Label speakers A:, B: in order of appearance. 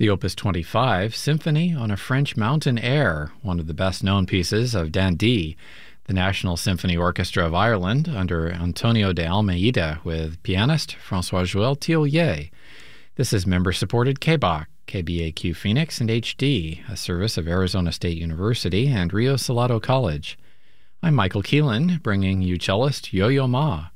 A: The Opus 25 Symphony on a French Mountain Air, one of the best-known pieces of Dandy, the National Symphony Orchestra of Ireland under Antonio de Almeida with pianist François-Joël Tillolier. This is member-supported KBAQ, KBAQ Phoenix, and HD, a service of Arizona State University and Rio Salado College. I'm Michael Keelan, bringing you cellist Yo-Yo Ma.